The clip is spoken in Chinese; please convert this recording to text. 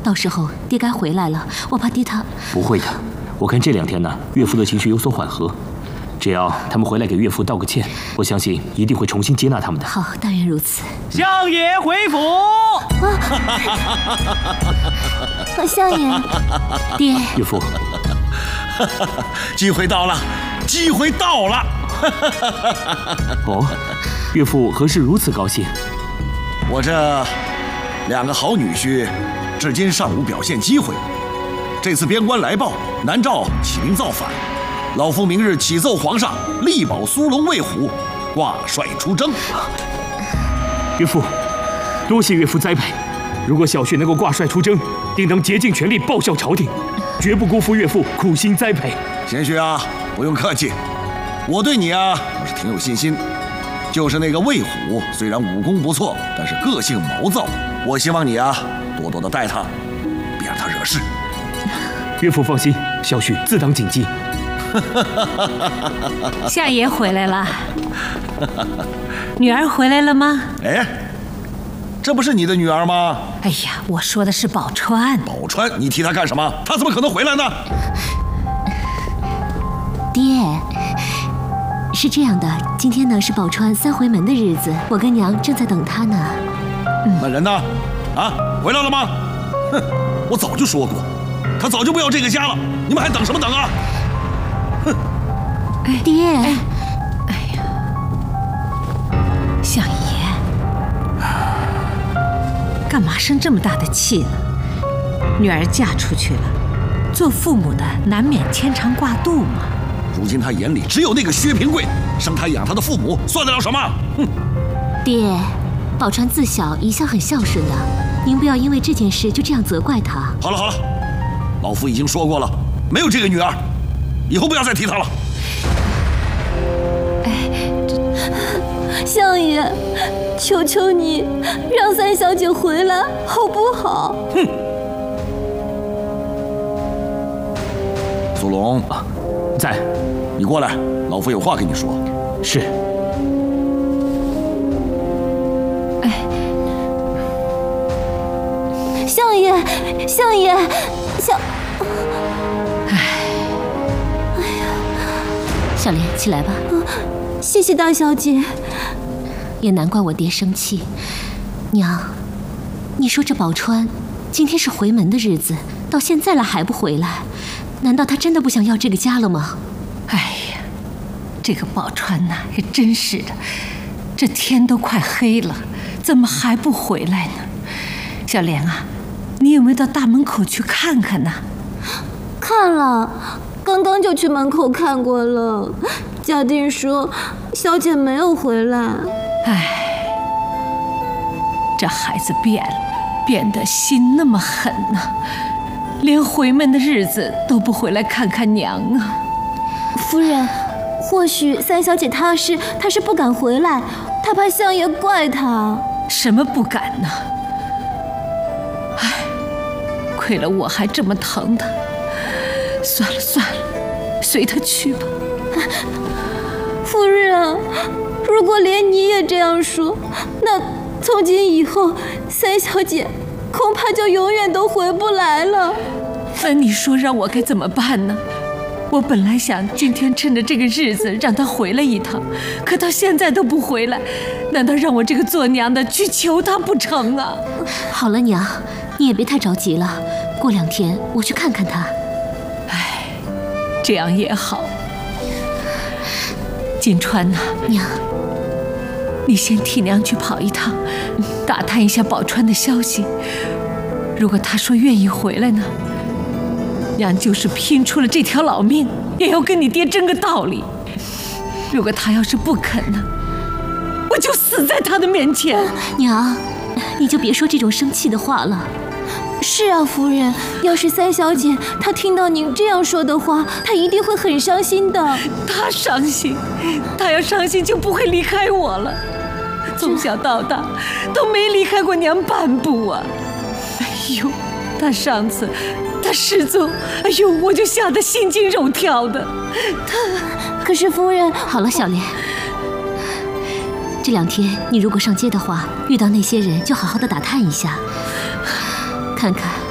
到时候爹该回来了，我怕爹他…… 不会的，我看这2天呢，岳父的情绪有所缓和，只要他们回来给岳父道个歉，我相信一定会重新接纳他们的。 好，但愿如此。 相爷回府。 相爷，爹， 岳父， 机会到了，机会到了！ 哦，岳父何事如此高兴？ 我这2个好女婿，至今尚无表现机会。这次边关来报，南诏起兵造反，老夫明日启奏皇上，力保苏龙卫虎，挂帅出征。 岳父，多谢岳父栽培。如果小婿能够挂帅出征，定能竭尽全力报效朝廷，绝不辜负岳父苦心栽培。 贤婿啊，不用客气，我对你啊倒是挺有信心。就是那个卫虎，虽然武功不错，但是个性毛躁。我希望你啊，多多的带他，别让他惹事。 岳父放心，小婿自当谨记。 相爷回来了，女儿回来了吗？ 哎，这不是你的女儿吗？ 哎呀，我说的是宝钏。 宝钏，你提她干什么？她怎么可能回来呢？ 爹，是这样的，今天呢是宝钏3回门的日子，我跟娘正在等她呢。 那人呢？啊，回来了吗？哼，我早就说过，她早就不要这个家了，你们还等什么等啊？哼！ 爹， 哎呀，相爷，干嘛生这么大的气呢？女儿嫁出去了，做父母的难免牵肠挂肚嘛。 如今他眼里只有那个薛平贵，生他养他的父母算得了什么？哼！ 爹，宝钏自小一向很孝顺的，您不要因为这件事就这样责怪她。 好了好了，老夫已经说过了，没有这个女儿，以后不要再提她了。 相爷，求求你让3小姐回来好不好？ 哼！苏龙啊，在， 你过来，老夫有话跟你说。 是。 相爷，相爷， 小莲，起来吧。 谢谢大小姐。 也难怪我爹生气。娘，你说这宝钏今天是回门的日子，到现在了还不回来，难道她真的不想要这个家了吗？ 哎呀，这个宝钏呐，也真是的，这天都快黑了，怎么还不回来呢？小莲啊，你有没有到大门口去看看呢？ 看了，刚刚就去门口看过了。家丁说小姐没有回来。 哎，这孩子变了，变得心那么狠呢，连回门的日子都不回来看看娘啊。 夫人，或许3小姐她是不敢回来，她怕相爷怪她。 什么不敢呢？哎，亏了我还这么疼她。算了算了，随她去吧。 夫人，如果连你也这样说，那从今以后3小姐恐怕就永远都回不来了。 那你说让我该怎么办呢？我本来想今天趁着这个日子让她回来一趟，可到现在都不回来，难道让我这个做娘的去求她不成啊？ 好了，娘，你也别太着急了，过2天我去看看她。 哎，这样也好。金钏呐， 娘， 你先替娘去跑一趟，打探一下宝钏的消息。如果她说愿意回来呢，娘就是拼出了这条老命，也要跟你爹争个道理。如果她要是不肯呢，我就死在她的面前。 娘，你就别说这种生气的话了。 是啊，夫人，要是3小姐她听到您这样说的话，她一定会很伤心的。 她伤心，她要伤心就不会离开我了。从小到大都没离开过娘半步啊！哎呦，她上次她失踪，哎呦，我就吓得心惊肉跳的。 可是夫人， 好了，小莲，这2天你如果上街的话，遇到那些人就好好的打探一下，看看